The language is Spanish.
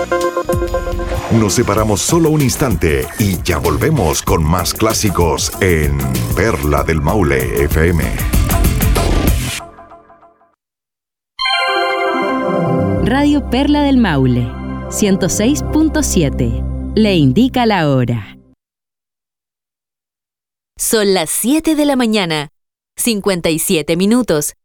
Nos separamos solo un instante y ya volvemos con más clásicos en Perla del Maule FM. Radio Perla del Maule, 106.7. Le indica la hora. Son las 7 de la mañana, 57 minutos.